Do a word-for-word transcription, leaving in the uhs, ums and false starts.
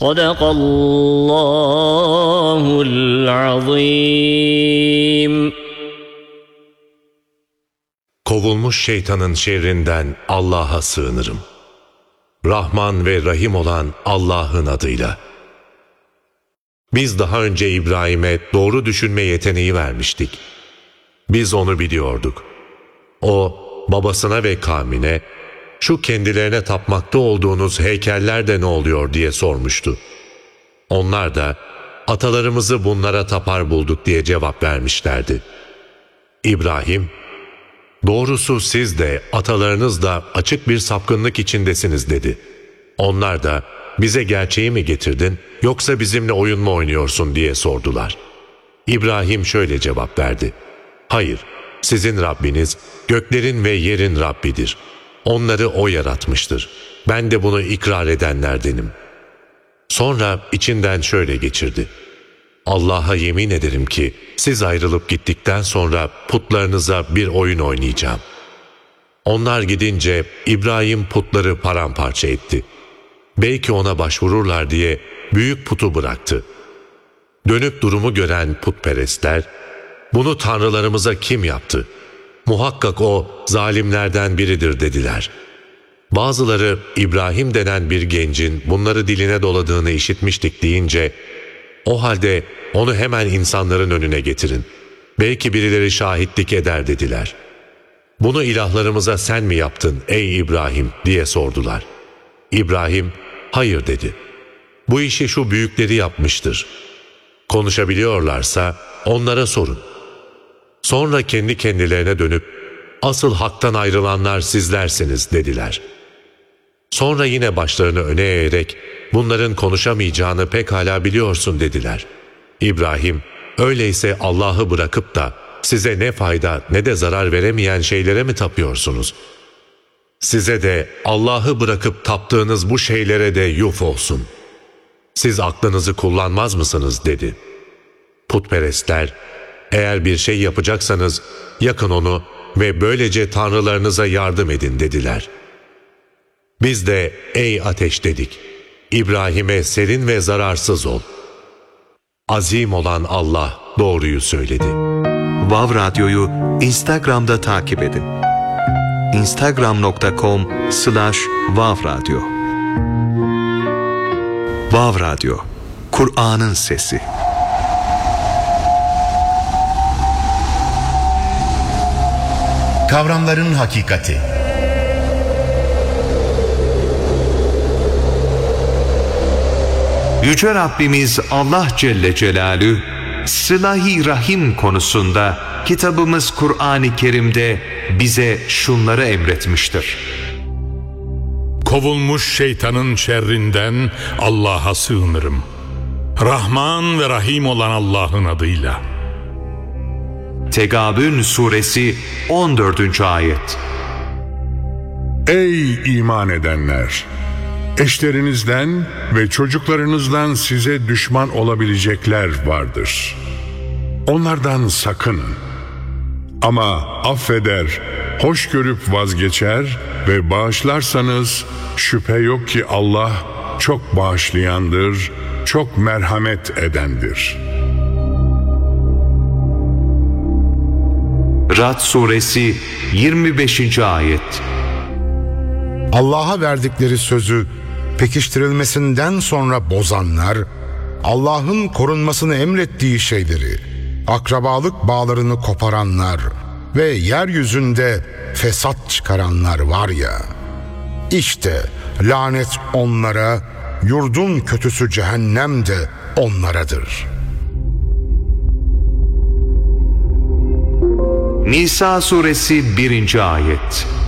Sadakallahul azim. Kovulmuş şeytanın şerrinden Allah'a sığınırım. Rahman ve Rahim olan Allah'ın adıyla. Biz daha önce İbrahim'e doğru düşünme yeteneği vermiştik. Biz onu biliyorduk. O, babasına ve kavmine, şu kendilerine tapmakta olduğunuz heykeller de ne oluyor diye sormuştu. Onlar da, atalarımızı bunlara tapar bulduk diye cevap vermişlerdi. İbrahim, doğrusu siz de atalarınız da açık bir sapkınlık içindesiniz dedi. Onlar da, bize gerçeği mi getirdin yoksa bizimle oyun mu oynuyorsun diye sordular. İbrahim şöyle cevap verdi. Hayır, sizin Rabbiniz göklerin ve yerin Rabbidir. Onları O yaratmıştır. Ben de bunu ikrar edenlerdenim. Sonra içinden şöyle geçirdi. Allah'a yemin ederim ki siz ayrılıp gittikten sonra putlarınıza bir oyun oynayacağım. Onlar gidince İbrahim putları paramparça etti. Belki ona başvururlar diye büyük putu bıraktı. Dönüp durumu gören putperestler, bunu tanrılarımıza kim yaptı? Muhakkak o zalimlerden biridir dediler. Bazıları İbrahim denen bir gencin bunları diline doladığını işitmiştik deyince, o halde onu hemen insanların önüne getirin. Belki birileri şahitlik eder dediler. Bunu ilahlarımıza sen mi yaptın ey İbrahim diye sordular. İbrahim, hayır dedi. Bu işi şu büyükleri yapmıştır. Konuşabiliyorlarsa onlara sorun. Sonra kendi kendilerine dönüp, asıl haktan ayrılanlar sizlersiniz dediler. Sonra yine başlarını öne eğerek, bunların konuşamayacağını pekala biliyorsun dediler. İbrahim, öyleyse Allah'ı bırakıp da size ne fayda ne de zarar veremeyen şeylere mi tapıyorsunuz? Size de Allah'ı bırakıp taptığınız bu şeylere de yuf olsun. Siz aklınızı kullanmaz mısınız dedi. Putperestler, eğer bir şey yapacaksanız yakın onu ve böylece tanrılarınıza yardım edin dediler. Biz de ey ateş dedik, İbrahim'e serin ve zararsız ol. Azim olan Allah doğruyu söyledi. Vav Radyo'yu Instagram'da takip edin. instagram nokta com slash vav radyo. Vav Radyo, Kur'an'ın sesi. Kavramların hakikati. Yüce Rabbimiz Allah Celle Celaluhu, Sıla-i Rahim konusunda kitabımız Kur'an-ı Kerim'de bize şunları emretmiştir. Kovulmuş şeytanın şerrinden Allah'a sığınırım. Rahman ve Rahim olan Allah'ın adıyla. Tegabün Suresi on dördüncü ayet. Ey iman edenler! Eşlerinizden ve çocuklarınızdan size düşman olabilecekler vardır. Onlardan sakının. Ama affeder, hoş görüp vazgeçer ve bağışlarsanız şüphe yok ki Allah çok bağışlayandır, çok merhamet edendir. Ra'd Suresi yirmi beşinci ayet. Allah'a verdikleri sözü pekiştirilmesinden sonra bozanlar, Allah'ın korunmasını emrettiği şeyleri, akrabalık bağlarını koparanlar ve yeryüzünde fesat çıkaranlar var ya, işte lanet onlara, yurdun kötüsü cehennem de onlaradır. Nisa Suresi birinci ayet.